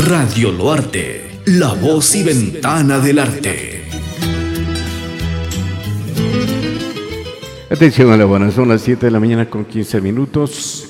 Radio Loarte, la voz y ventana del arte. Atención a la buena, son las 7 de la mañana con 15 minutos.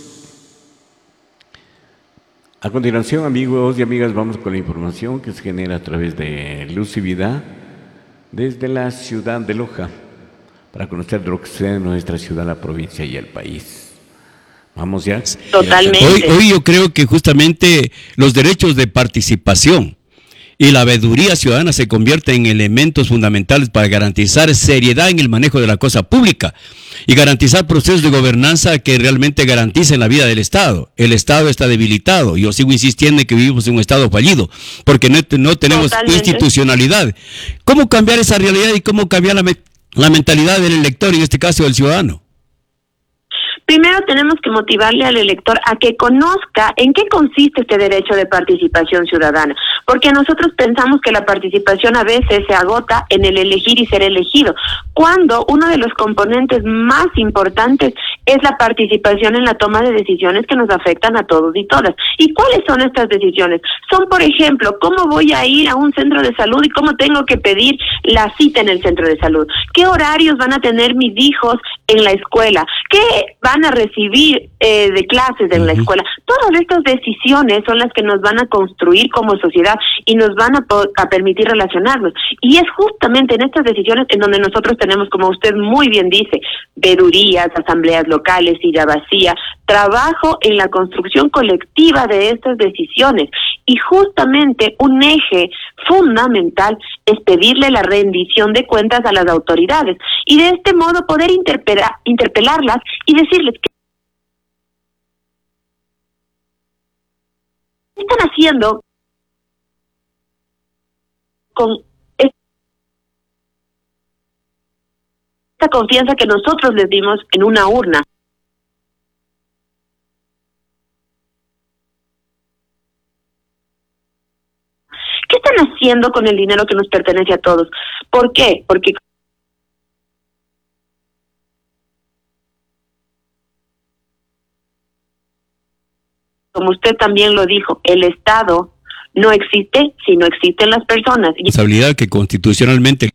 A continuación, amigos y amigas, vamos con la información que se genera a través de Luz y Vida desde la ciudad de Loja, para conocer lo que sucede en nuestra ciudad, la provincia y el país. Vamos ya. Totalmente. Hoy yo creo que justamente los derechos de participación y la veeduría ciudadana se convierten en elementos fundamentales para garantizar seriedad en el manejo de la cosa pública y garantizar procesos de gobernanza que realmente garanticen la vida del Estado. El Estado está debilitado. Yo sigo insistiendo en que vivimos en un Estado fallido porque no tenemos institucionalidad. ¿Cómo cambiar esa realidad y cómo cambiar la mentalidad del elector, en este caso del ciudadano? Primero tenemos que motivarle al elector a que conozca en qué consiste este derecho de participación ciudadana, porque nosotros pensamos que la participación a veces se agota en el elegir y ser elegido, cuando uno de los componentes más importantes es la participación en la toma de decisiones que nos afectan a todos y todas. ¿Y cuáles son estas decisiones? Son, por ejemplo, cómo voy a ir a un centro de salud y cómo tengo que pedir la cita en el centro de salud, qué horarios van a tener mis hijos en la escuela, qué van a recibir de clases en la escuela. Todas estas decisiones son las que nos van a construir como sociedad y nos van a permitir relacionarnos. Y es justamente en estas decisiones en donde nosotros tenemos, como usted muy bien dice, veedurías, asambleas locales, silla vacía, trabajo en la construcción colectiva de estas decisiones. Y justamente un eje fundamental es pedirle la rendición de cuentas a las autoridades y de este modo poder interpelarlas y decirles que ¿qué están haciendo con esta confianza que nosotros les dimos en una urna? ¿Qué están haciendo con el dinero que nos pertenece a todos? ¿Por qué? Porque como usted también lo dijo, el Estado no existe si no existen las personas. Responsabilidad que constitucionalmente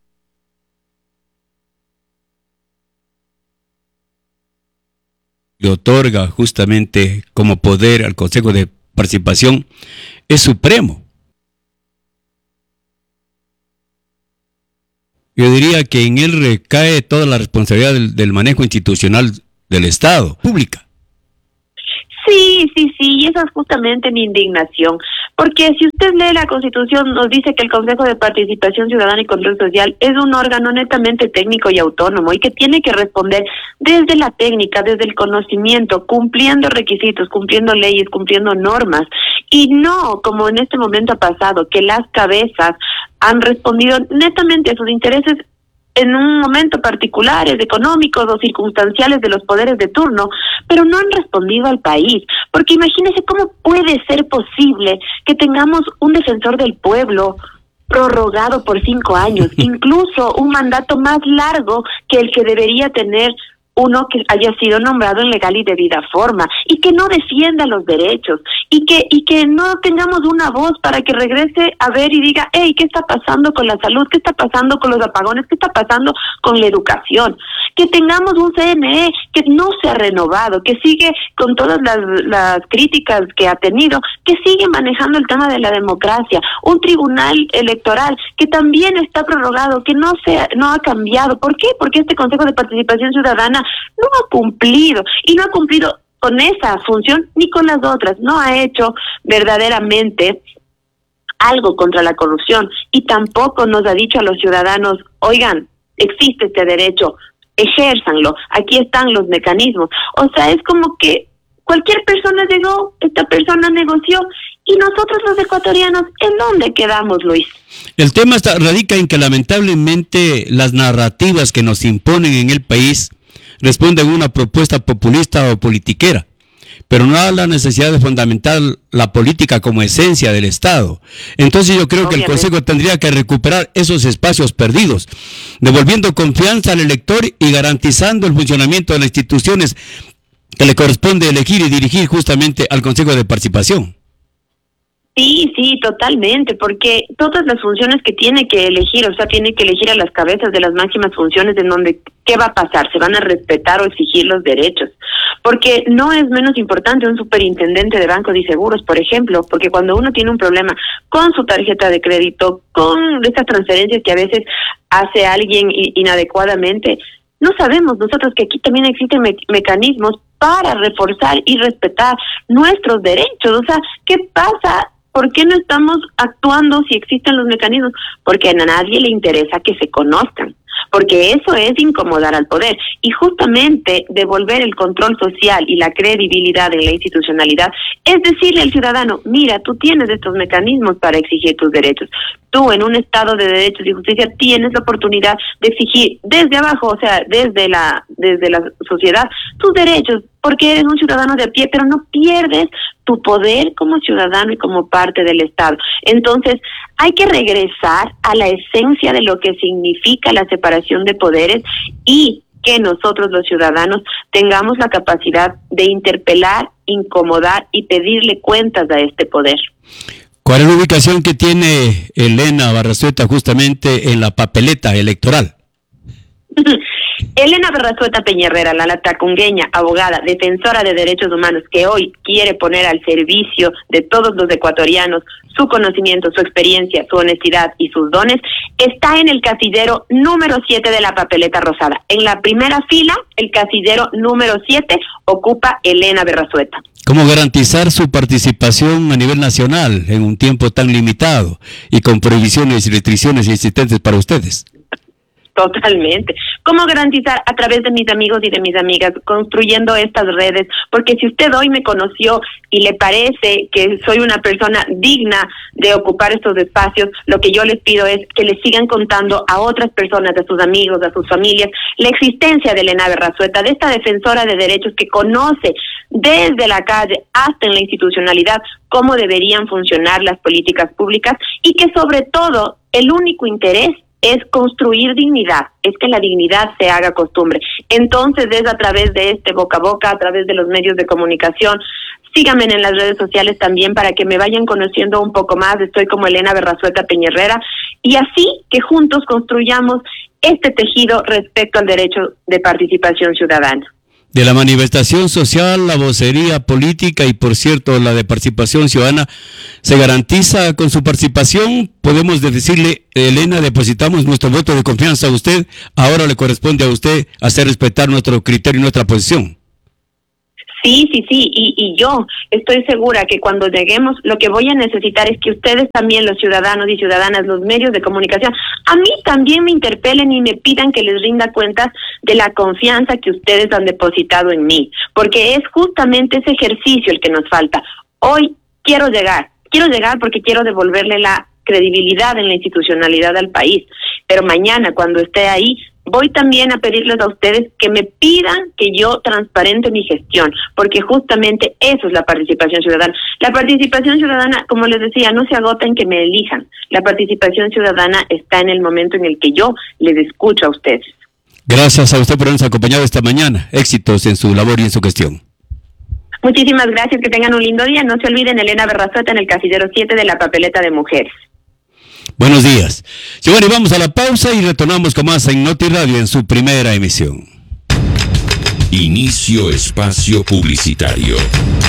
le otorga justamente como poder al Consejo de Participación es supremo. Yo diría que en él recae toda la responsabilidad del manejo institucional del Estado, pública. Sí, y esa es justamente mi indignación, porque si usted lee la Constitución, nos dice que el Consejo de Participación Ciudadana y Control Social es un órgano netamente técnico y autónomo y que tiene que responder desde la técnica, desde el conocimiento, cumpliendo requisitos, cumpliendo leyes, cumpliendo normas, y no como en este momento ha pasado, que las cabezas han respondido netamente a sus intereses en un momento particulares, económicos o circunstanciales de los poderes de turno, pero no han respondido al país. Porque imagínese cómo puede ser posible que tengamos un defensor del pueblo prorrogado por 5 años, incluso un mandato más largo que el que debería tener uno que haya sido nombrado en legal y debida forma, y que no defienda los derechos, y que no tengamos una voz para que regrese a ver y diga, hey, ¿qué está pasando con la salud? ¿Qué está pasando con los apagones? ¿Qué está pasando con la educación? Que tengamos un CNE que no se ha renovado, que sigue con todas las críticas que ha tenido, que sigue manejando el tema de la democracia, un tribunal electoral que también está prorrogado, que no ha cambiado. ¿Por qué? Porque este Consejo de Participación Ciudadana no ha cumplido, y no ha cumplido con esa función ni con las otras. No ha hecho verdaderamente algo contra la corrupción y tampoco nos ha dicho a los ciudadanos, oigan, existe este derecho, ejérzanlo, aquí están los mecanismos. O sea, es como que cualquier persona llegó, esta persona negoció, y nosotros los ecuatorianos, ¿en dónde quedamos, Luis? El tema radica en que lamentablemente las narrativas que nos imponen en el país responden a una propuesta populista o politiquera, pero no a la necesidad de fundamentar la política como esencia del Estado. Entonces yo creo que el Consejo tendría que recuperar esos espacios perdidos, devolviendo confianza al elector y garantizando el funcionamiento de las instituciones que le corresponde elegir y dirigir justamente al Consejo de Participación. Sí, totalmente, porque todas las funciones que tiene que elegir, o sea, tiene que elegir a las cabezas de las máximas funciones en donde, ¿qué va a pasar? ¿Se van a respetar o exigir los derechos? Porque no es menos importante un superintendente de bancos y seguros, por ejemplo, porque cuando uno tiene un problema con su tarjeta de crédito, con estas transferencias que a veces hace alguien inadecuadamente, no sabemos nosotros que aquí también existen mecanismos para reforzar y respetar nuestros derechos. O sea, ¿qué pasa? ¿Por qué no estamos actuando si existen los mecanismos? Porque a nadie le interesa que se conozcan, porque eso es incomodar al poder y justamente devolver el control social y la credibilidad en la institucionalidad es decirle al ciudadano, mira, tú tienes estos mecanismos para exigir tus derechos. Tú en un estado de derechos y justicia tienes la oportunidad de exigir desde abajo, o sea, desde la sociedad, tus derechos, porque eres un ciudadano de a pie, pero no pierdes tu poder como ciudadano y como parte del Estado. Entonces, hay que regresar a la esencia de lo que significa la separación de poderes y que nosotros los ciudadanos tengamos la capacidad de interpelar, incomodar y pedirle cuentas a este poder. ¿Cuál es la ubicación que tiene Elena Barrazueta justamente en la papeleta electoral? Elena Barrazueta Peñerrera, la latacungueña, abogada, defensora de derechos humanos, que hoy quiere poner al servicio de todos los ecuatorianos su conocimiento, su experiencia, su honestidad y sus dones, está en el casillero número 7 de la papeleta rosada. En la primera fila, el casillero número 7 ocupa Elena Barrazueta. ¿Cómo garantizar su participación a nivel nacional en un tiempo tan limitado y con prohibiciones y restricciones existentes para ustedes? Totalmente. ¿Cómo garantizar? A través de mis amigos y de mis amigas, construyendo estas redes, porque si usted hoy me conoció y le parece que soy una persona digna de ocupar estos espacios, lo que yo les pido es que les sigan contando a otras personas, a sus amigos, a sus familias, la existencia de Elena Barrazueta, de esta defensora de derechos que conoce desde la calle hasta en la institucionalidad cómo deberían funcionar las políticas públicas y que sobre todo el único interés es construir dignidad, es que la dignidad se haga costumbre. Entonces es a través de este boca a boca, a través de los medios de comunicación. Síganme en las redes sociales también para que me vayan conociendo un poco más. Estoy como Elena Barrazueta Peñerrera y así que juntos construyamos este tejido respecto al derecho de participación ciudadana. De la manifestación social, la vocería política y, por cierto, la de participación ciudadana, ¿se garantiza con su participación? Podemos decirle, Elena, depositamos nuestro voto de confianza a usted, ahora le corresponde a usted hacer respetar nuestro criterio y nuestra posición. Sí, y yo estoy segura que cuando lleguemos lo que voy a necesitar es que ustedes también, los ciudadanos y ciudadanas, los medios de comunicación, a mí también me interpelen y me pidan que les rinda cuentas de la confianza que ustedes han depositado en mí, porque es justamente ese ejercicio el que nos falta. Hoy quiero llegar porque quiero devolverle la credibilidad en la institucionalidad al país, pero mañana cuando esté ahí, voy también a pedirles a ustedes que me pidan que yo transparente mi gestión, porque justamente eso es la participación ciudadana. La participación ciudadana, como les decía, no se agota en que me elijan. La participación ciudadana está en el momento en el que yo les escucho a ustedes. Gracias a usted por habernos acompañado esta mañana. Éxitos en su labor y en su gestión. Muchísimas gracias, que tengan un lindo día. No se olviden, Elena Barrazueta en el casillero 7 de la papeleta de mujeres. Buenos días. Giovanni, vamos a la pausa y retornamos con más en Noti Radio en su primera emisión. Inicio espacio publicitario.